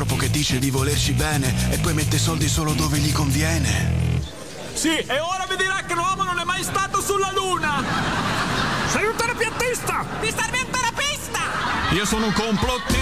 filantropo che dice di volerci bene e poi mette soldi solo dove gli conviene. Sì, e ora vi dirà che l'uomo non è mai stato sulla Luna! Sei un terapeutista! Mi serve un terapista! Io sono un complottista!